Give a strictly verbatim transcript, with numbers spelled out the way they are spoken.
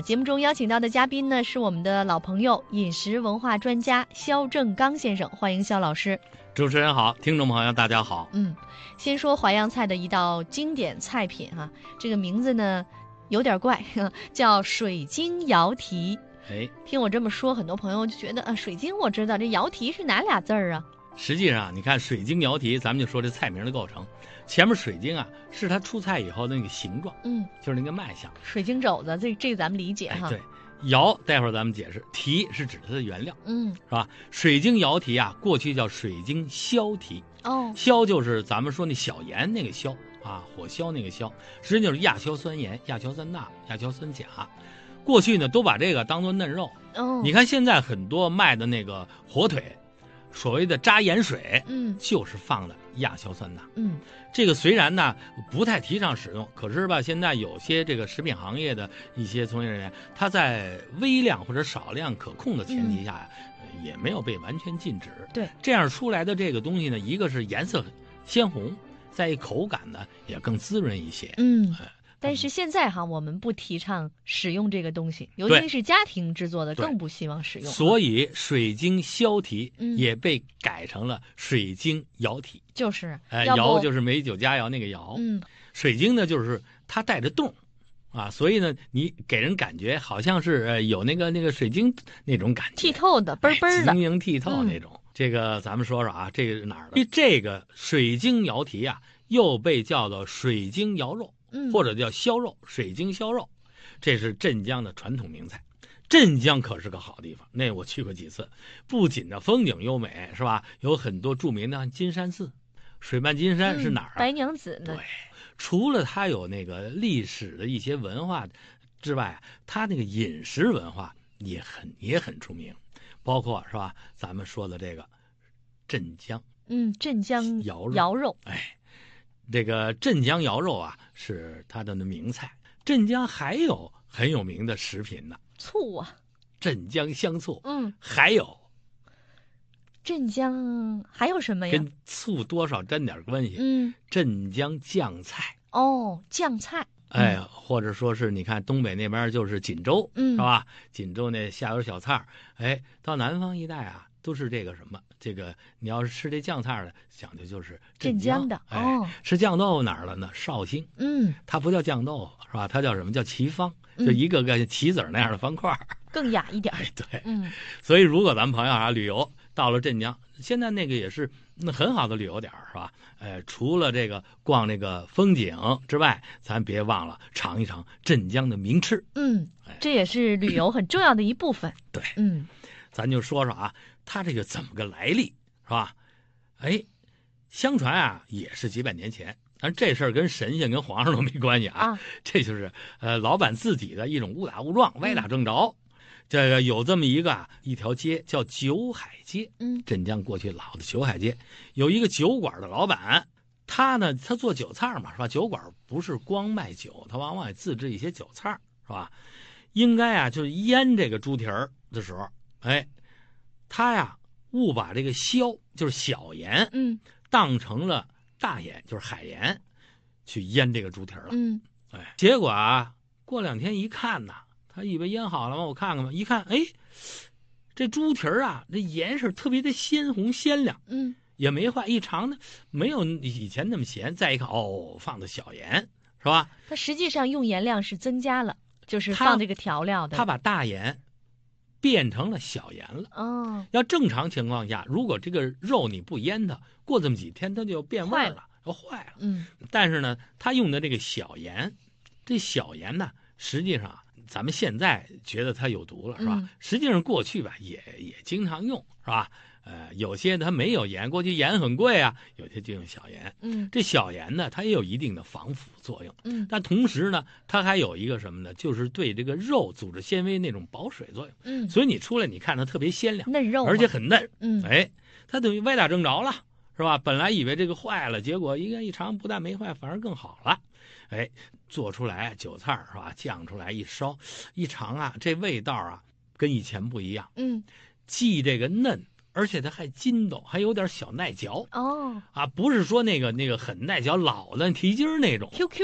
节目中邀请到的嘉宾呢是我们的老朋友饮食文化专家肖正刚先生，欢迎肖老师。 主持人好，听众朋友大家好。 嗯，先说淮扬菜的一道经典菜品哈、啊，这个名字呢有点怪，叫水晶瑶蹄。 哎， 听我这么说，很多朋友就觉得啊，水晶我知道，这瑶蹄是哪俩字儿啊？ 实际上，你看水晶瑶蹄，咱们就说这菜名的构成。前面水晶啊，是它出菜以后的那个形状， 嗯， 就是那个卖相。 水晶肘子，这这个咱们理解哈。 哎、对，瑶待会儿咱们解释，蹄是指它的原料， 嗯， 是吧？水晶瑶蹄啊，过去叫水晶硝蹄。 哦， 硝就是咱们说那小盐那个硝啊，火硝那个硝，实际就是亚硝酸盐、亚硝酸钠、亚硝酸钾。过去呢，都把这个当做嫩肉。 哦， 你看现在很多卖的那个火腿，所谓的扎盐水， 嗯， 就是放的亚硝酸钠。 嗯， 这个虽然呢不太提倡使用，可是吧，现在有些这个食品行业的一些从业人员，他在微量或者少量可控的前提下呀、嗯，也没有被完全禁止。 对， 这样出来的这个东西呢，一个是颜色鲜红，再一口感呢也更滋润一些。 嗯。 呃但是现在哈，我们不提倡使用这个东西，尤其是家庭制作的，更不希望使用。 所以水晶硝蹄嗯也被改成了水晶瑶蹄。 就是， 呃， 要不瑶就是美酒佳肴那个瑶。 嗯， 水晶呢，就是它带着洞，啊，所以呢，你给人感觉好像是呃有那个那个水晶那种感觉， 剔透的，嘣嘣的， 晶莹剔透那种。嗯、这个咱们说说啊，这个是哪儿的？这个水晶瑶蹄啊，又被叫做水晶瑶肉。 嗯， 或者叫削肉，水晶削肉，这是镇江的传统名菜。镇江可是个好地方，那我去过几次，不仅的风景优美，是吧？有很多著名的金山寺，水漫金山是哪儿啊？ 嗯、白娘子呢？ 对，除了它有那个历史的一些文化之外，它那个饮食文化也很也很出名，包括是吧？咱们说的这个镇江， 嗯，镇江瑶肉， 瑶肉， 哎。这个镇江瑶肉啊，是它的名菜。镇江还有很有名的食品呢， 醋啊， 镇江香醋。 嗯， 还有镇江还有什么呀？ 跟醋多少沾点关系。 嗯， 镇江酱菜。 哦，酱菜。 哎，或者说是你看东北那边就是锦州， 嗯， 是吧？锦州那下游小菜，哎，到南方一带啊，都是这个什么？这个你要是吃这酱菜的，讲究就是镇江的。 哎、 哦， 吃酱豆腐哪儿了呢？绍兴。 嗯， 它不叫酱豆腐是吧？它叫什么？叫旗方，就一个个棋子那样的方块， 嗯、更雅一点。 哎，对， 嗯。 所以如果咱们朋友啊旅游到了镇江，现在那个也是那很好的旅游点是吧？哎，除了这个逛这个风景之外，咱别忘了尝一尝镇江的名吃。 嗯，这也是旅游很重要的一部分。 对， 嗯， 咱就说说啊，它这个怎么个来历是吧？哎，相传啊也是几百年前，但这事儿跟神仙跟皇上都没关系啊， 啊这就是呃老板自己的一种误打误撞、歪打正着。嗯这个有这么一个啊，一条街叫九海街， 嗯， 镇江过去老的九海街，有一个酒馆的老板，他呢，他做酒菜嘛，是吧？酒馆不是光卖酒，他往往也自制一些酒菜，是吧？应该啊，就是腌这个猪蹄儿的时候，哎，他呀误把这个硝，就是小盐， 嗯， 当成了大盐，就是海盐，去腌这个猪蹄儿了， 嗯， 哎，结果啊，过两天一看呐。他以为腌好了吗？我看看吧，一看，哎，这猪蹄儿啊，这颜色特别的鲜红鲜亮， 嗯， 也没坏。一尝呢，没有以前那么咸。再一看，哦，放的小盐，是吧？ 它实际上用盐量是增加了，就是放这个调料的。 他把大盐变成了小盐了。 哦， 要正常情况下，如果这个肉你不腌它，过这么几天它就变味了，要坏了。 嗯， 但是呢，他用的这个小盐，这小盐呢，实际上。咱们现在觉得它有毒了，是吧？ 嗯、 实际上过去吧，也也经常用，是吧？呃，有些它没有盐，过去盐很贵啊，有些就用小盐。 嗯， 这小盐呢，它也有一定的防腐作用。 嗯， 但同时呢，它还有一个什么呢？就是对这个肉组织纤维那种保水作用。 嗯， 所以你出来，你看它特别鲜亮， 嫩肉， 而且很嫩。 嗯， 哎，它等于歪打正着了，是吧？本来以为这个坏了，结果一个一尝，不但没坏，反而更好了。哎，做出来酒菜是吧？酱出来一烧一尝啊，这味道啊跟以前不一样。 嗯， 既这个嫩，而且它还筋道，还有点小耐嚼。 哦， 啊，不是说那个那个很耐嚼老的蹄筋儿那种。 Q Q。